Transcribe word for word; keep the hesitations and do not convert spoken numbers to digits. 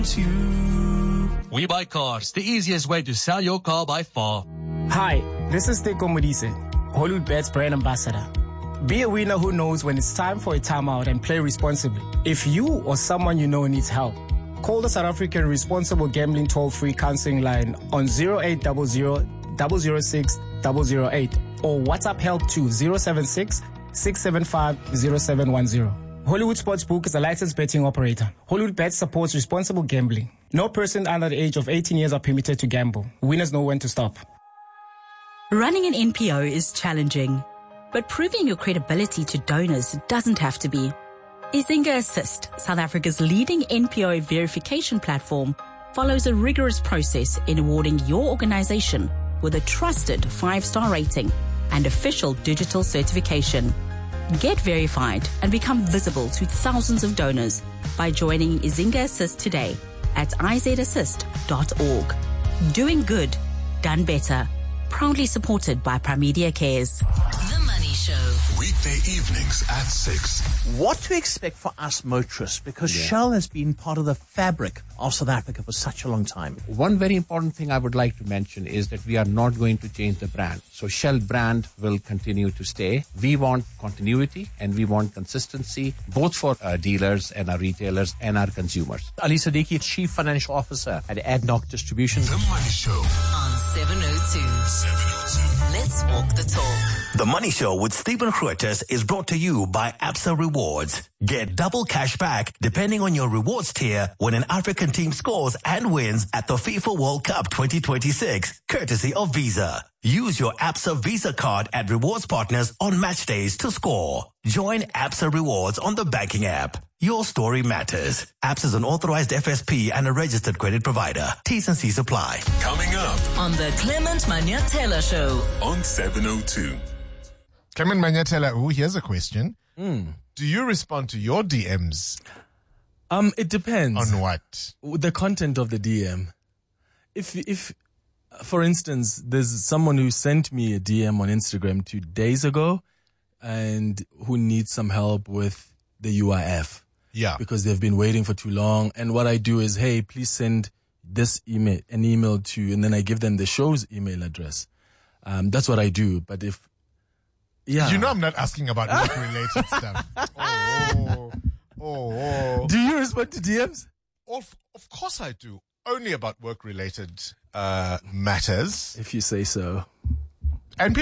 We Buy Cars, the easiest way to sell your car by far. Hi, this is Teko Modise, Hollywood Bets brand ambassador. Be a winner who knows when it's time for a timeout and play responsibly. If you or someone you know needs help, call the South African Responsible Gambling Toll-Free Counseling Line on zero eight zero zero, zero zero six, zero zero eight or WhatsApp help to zero seven six, six seven five, zero seven one zero. Hollywood Sportsbook is a licensed betting operator. Hollywood Bets supports responsible gambling. No person under the age of eighteen years are permitted to gamble. Winners know when to stop. Running an N P O is challenging, but proving your credibility to donors doesn't have to be. Izinga Assist, South Africa's leading N P O verification platform, follows a rigorous process in awarding your organization with a trusted five-star rating and official digital certification. Get verified and become visible to thousands of donors by joining Izinga Assist today at i z assist dot org. Doing good, done better. Proudly supported by Primedia Cares. The Money Show. Weekday evenings at six. What to expect for us motorists, because Yeah. Shell has been part of the fabric of South Africa for such a long time. One very important thing I would like to mention is that we are not going to change the brand. So Shell brand will continue to stay. We want continuity and we want consistency, both for our dealers and our retailers and our consumers. Ali Siddiqui, Chief Financial Officer at ADNOC Distribution. The Money Show. On seven oh two. seven oh two. Let's walk the talk. The Money Show with Stephen Grootes is brought to you by Absa Rewards. Get double cash back depending on your rewards tier when an African team scores and wins at the FIFA World Cup twenty twenty-six, courtesy of Visa. Use your Absa Visa card at rewards partners on match days to score. Join Absa Rewards on the banking app. Your story matters. Absa is an authorized F S P and a registered credit provider. T's and C's apply. Coming up On the Clement Manyatela Show. on seven oh two. Clement Manyatela, ooh, here's a question. Mm. Do you respond to your D Ms? Um, it depends On what? the content of the D M. If if, for instance, there's someone who sent me a D M on Instagram two days ago, and who needs some help with the U I F. Yeah. Because they've been waiting for too long. And what I do is, hey, please send this email, an email to, and then I give them the show's email address. Um, that's what I do. But if, yeah. You know I'm not asking about work-related stuff. Oh, oh, oh. Do you respond to D Ms? Of, of course I do. Only about work-related uh, matters. If you say so.